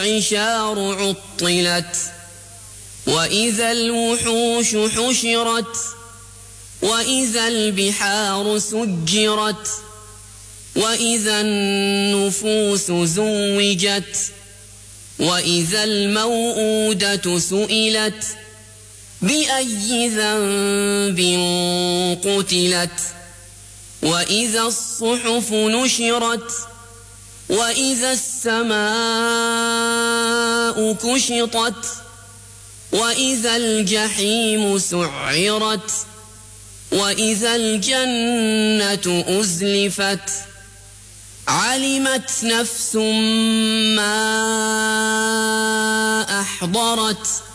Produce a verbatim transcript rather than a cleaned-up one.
العشار عطلت وإذا الوحوش حشرت وإذا البحار سجرت وإذا النفوس زوجت وإذا الموءودة سئلت بأي ذنب قتلت وإذا الصحف نشرت وإذا السماء كشطت وإذا الجحيم سعرت وإذا الجنة أزلفت علمت نفس ما أحضرت